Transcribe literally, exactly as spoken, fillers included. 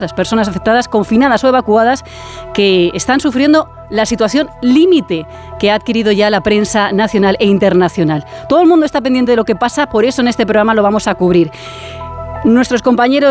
las personas afectadas, confinadas o evacuadas, que están sufriendo la situación límite que ha adquirido ya la prensa nacional e internacional. Todo el mundo está pendiente de lo que pasa, por eso en este programa lo vamos a cubrir. Nuestros compañeros